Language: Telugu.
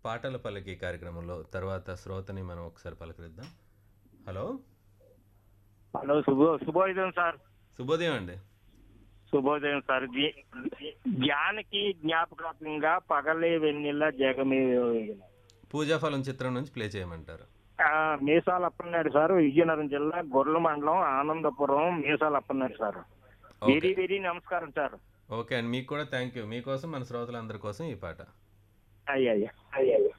పాటల పల్లకి కార్యక్రమంలో తర్వాత శ్రోతని మనం ఒకసారి పలకరిద్దాం. హలో, హలో, శుభోదయం సార్. శుభోదయం అండి. శుభోదయం సార్. జ్ఞానికి జ్ఞాపకార్థంగా పగలే వెన్నెల జగమే వేగిన. పూజాఫలం చిత్రం నుంచి ప్లే చేయమంటారు. మీసాల అప్పన్నాడు సార్, విజయనగరం జిల్లా గొర్రెల మండలం ఆనందపురం. మీసాల అప్పన్నాడు సార్. వెరీ వెరీ నమస్కారం సార్. ఓకే అండి, మీకు కూడా థ్యాంక్ యూ. మీకోసం మన శ్రోతలందరి కోసం ఈ పాట. అయ్యా